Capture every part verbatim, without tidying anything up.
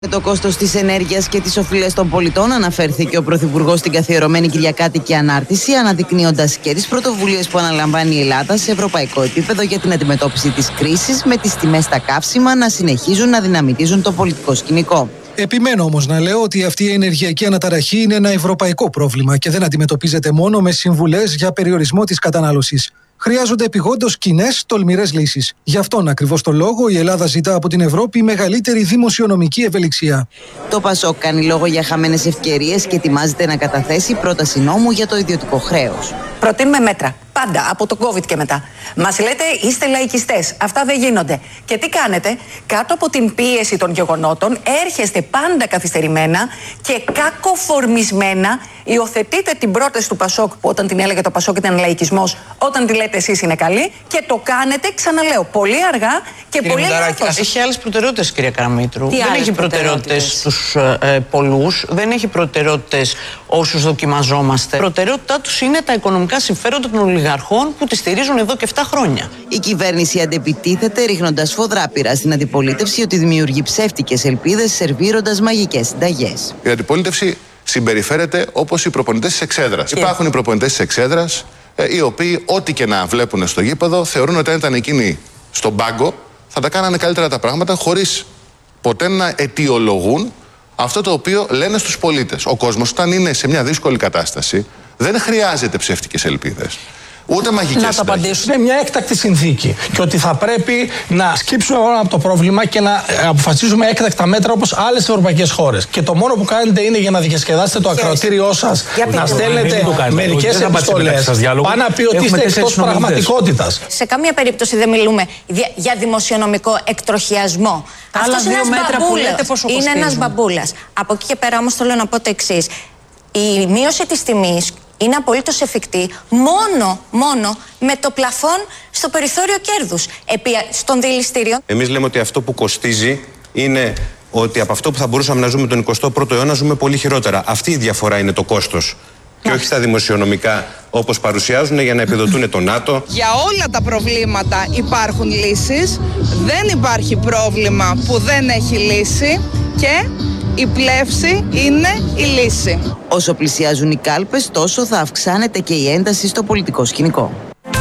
Με το κόστος της ενέργειας και τις οφειλές των πολιτών αναφέρθηκε ο Πρωθυπουργός στην καθιερωμένη Κυριακάτικη ανάρτηση, αναδεικνύοντας και τις πρωτοβουλίες που αναλαμβάνει η Ελλάδα σε ευρωπαϊκό επίπεδο για την αντιμετώπιση της κρίσης, με τις τιμές στα καύσιμα να συνεχίζουν να δυναμητίζουν το πολιτικό σκηνικό. Επιμένω όμως να λέω ότι αυτή η ενεργειακή αναταραχή είναι ένα ευρωπαϊκό πρόβλημα και δεν αντιμετωπίζεται μόνο με συμβουλές για περιορισμό της κατανάλωσης. Χρειάζονται επειγόντως κοινές, τολμηρές λύσεις. Γι' αυτόν ακριβώς το λόγο η Ελλάδα ζητά από την Ευρώπη μεγαλύτερη δημοσιονομική ευελιξία. Το ΠΑΣΟΚ κάνει λόγο για χαμένες ευκαιρίες και ετοιμάζεται να καταθέσει πρόταση νόμου για το ιδιωτικό χρέος. Προτείνουμε μέτρα. Πάντα, από το COVID και μετά. Μας λέτε είστε λαϊκιστές. Αυτά δεν γίνονται. Και τι κάνετε? Κάτω από την πίεση των γεγονότων έρχεστε πάντα καθυστερημένα και κακοφορμισμένα υιοθετείτε την πρόταση του ΠΑΣΟΚ, που όταν την έλεγε το ΠΑΣΟΚ ήταν λαϊκισμός, όταν τη λέτε εσείς είναι καλή, και το κάνετε, ξαναλέω, πολύ αργά και κύριε πολύ λάθος. Έχει άλλες προτεραιότητες, κυρία Καραμήτρου. Τι δεν έχει προτεραιότητες στους ε, πολλούς, δεν έχει προτεραιότητες όσους δοκιμαζόμαστε. Προτεραιότητά τους είναι τα οικονομικά συμφέροντα των ολιγαρχών που τη στηρίζουν εδώ και επτά χρόνια. Η κυβέρνηση αντεπιτίθεται, ρίχνοντας σφοδρά πυρά στην αντιπολίτευση ότι δημιουργεί ψεύτικες ελπίδες, σερβίροντας μαγικές συνταγές. Η αντιπολίτευση συμπεριφέρεται όπως οι προπονητές της εξέδρας. Υπάρχουν οι προπονητές της εξέδρας, ε, οι οποίοι, ό,τι και να βλέπουν στο γήπεδο, θεωρούν ότι αν ήταν εκείνοι στον πάγκο, θα τα κάνανε καλύτερα τα πράγματα, χωρίς ποτέ να αιτιολογούν αυτό το οποίο λένε στους πολίτες. Ο κόσμος, όταν είναι σε μια δύσκολη κατάσταση, δεν χρειάζεται ψεύτικες ελπίδες. Ούτε μαγικές. Να τα απαντήσουν. Είναι μια έκτακτη συνθήκη. Και ότι θα πρέπει να σκύψουμε όλα από το πρόβλημα και να αποφασίσουμε έκτακτα μέτρα όπως άλλες ευρωπαϊκές χώρες. Και το μόνο που κάνετε είναι για να διασκεδάσετε το ακροατήριό σας, να στέλνετε μερικές επιστολές. Πάνε να πει ότι είστε εκτός πραγματικότητας. Σε καμία περίπτωση δεν μιλούμε για δημοσιονομικό εκτροχιασμό. Αυτός είναι ένας μπαμπούλας. Είναι ένας μπαμπούλας. Από εκεί και πέρα όμως θέλω να πω το εξής. Η μείωση της τιμής είναι απολύτως εφικτή μόνο, μόνο με το πλαφόν στο περιθώριο κέρδους επί, στον δηληστήριο. Εμείς λέμε ότι αυτό που κοστίζει είναι ότι από αυτό που θα μπορούσαμε να ζούμε τον εικοστό πρώτο αιώνα ζούμε πολύ χειρότερα. Αυτή η διαφορά είναι το κόστος. Και όχι στα δημοσιονομικά όπως παρουσιάζουν για να επιδοτούν το ΝΑΤΟ. Για όλα τα προβλήματα υπάρχουν λύσεις. Δεν υπάρχει πρόβλημα που δεν έχει λύση και η πλεύση είναι η λύση. Όσο πλησιάζουν οι κάλπες, τόσο θα αυξάνεται και η ένταση στο πολιτικό σκηνικό.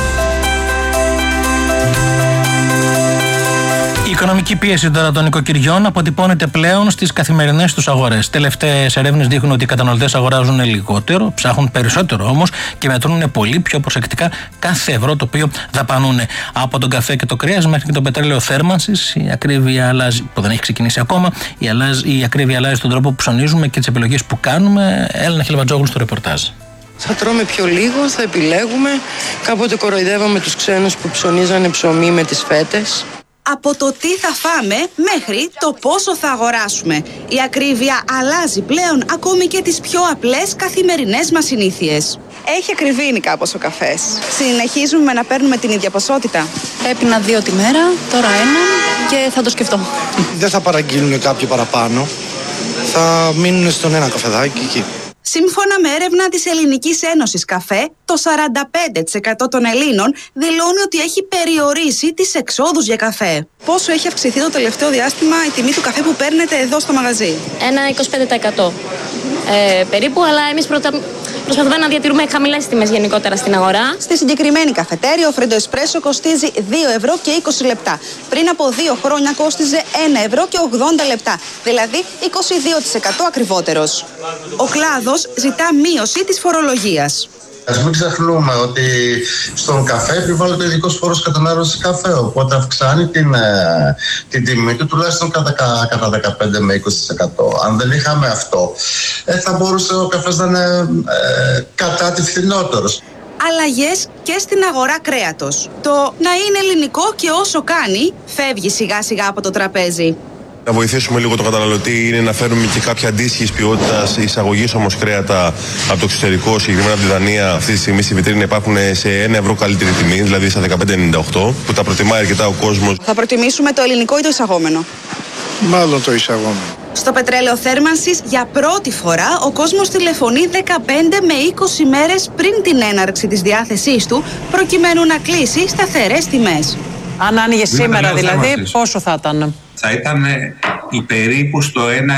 Η οικονομική πίεση τώρα των νοικοκυριών αποτυπώνεται πλέον στις καθημερινές τους αγορές. Τελευταίες ερεύνες δείχνουν ότι οι καταναλωτές αγοράζουν λιγότερο, ψάχνουν περισσότερο όμως και μετρούν πολύ πιο προσεκτικά κάθε ευρώ το οποίο δαπανούν. Από τον καφέ και το κρέας μέχρι και το πετρέλαιο θέρμανσης, η ακρίβεια αλλάζει, που δεν έχει ξεκινήσει ακόμα, η, αλλάζει, η ακρίβεια αλλάζει τον τρόπο που ψωνίζουμε και τις επιλογές που κάνουμε. Έλενα Χιλβατζόγλου στο ρεπορτάζ. Θα τρώμε πιο λίγο, θα επιλέγουμε. Κάποτε κοροϊδεύαμε τους ξένους που ψωνίζανε ψωμί με τις φέτες. Από το τι θα φάμε μέχρι το πόσο θα αγοράσουμε. Η ακρίβεια αλλάζει πλέον ακόμη και τις πιο απλές καθημερινές μας συνήθειες. Έχει ακριβήνει κάπως ο καφές. Συνεχίζουμε να παίρνουμε την ίδια ποσότητα. Έπινα δύο τη μέρα, τώρα ένα και θα το σκεφτώ. Δεν θα παραγγείλουν κάποιο παραπάνω. Θα μείνουν στον ένα καφεδάκι εκεί. Σύμφωνα με έρευνα της Ελληνικής Ένωσης Καφέ, το σαράντα πέντε τοις εκατό των Ελλήνων δηλώνει ότι έχει περιορίσει τις εξόδους για καφέ. Πόσο έχει αυξηθεί το τελευταίο διάστημα η τιμή του καφέ που παίρνετε εδώ στο μαγαζί? Ένα είκοσι πέντε τοις εκατό ε, περίπου, αλλά εμείς πρωτα... προσπαθούμε να διατηρούμε χαμηλές τιμές γενικότερα στην αγορά. Στη συγκεκριμένη καφετέρια ο Φρέντο Εσπρέσο κοστίζει δύο ευρώ και είκοσι λεπτά. Πριν από δύο χρόνια κόστιζε ένα ευρώ και ογδόντα λεπτά, δηλαδή είκοσι δύο τοις εκατό ακριβότερος. Ο κλάδος ζητά μείωση της φορολογίας. Ας μην ξεχνούμε ότι στον καφέ επιβάλλεται ειδικός φόρος κατανάλωσης καφέ, οπότε αυξάνει την, ε, την τιμή του τουλάχιστον κατά, κατά δεκαπέντε με είκοσι τοις εκατό. Αν δεν είχαμε αυτό, ε, θα μπορούσε ο καφές να είναι ε, κατά τη φθηνότερος. Αλλαγές και στην αγορά κρέατος. Το να είναι ελληνικό και όσο κάνει, φεύγει σιγά σιγά από το τραπέζι. Να βοηθήσουμε λίγο τον καταναλωτή είναι να φέρουμε και κάποια αντίστοιχη ποιότητα εισαγωγή όμως κρέατα από το εξωτερικό, συγκεκριμένα από τη Δανία. Αυτή τη στιγμή στη βιτρίνα υπάρχουν σε ένα ευρώ καλύτερη τιμή, δηλαδή στα δεκαπέντε ενενήντα οκτώ, που τα προτιμάει αρκετά ο κόσμος. Θα προτιμήσουμε το ελληνικό ή το εισαγόμενο? Μάλλον το εισαγόμενο. Στο πετρέλαιο θέρμανσης για πρώτη φορά ο κόσμος τηλεφωνεί δεκαπέντε με είκοσι μέρες πριν την έναρξη της διάθεσής του, προκειμένου να κλείσει σταθερές τιμές. Αν άνοιγε σήμερα δηλαδή, πόσο θα ήταν? Θα ήταν περίπου στο ένα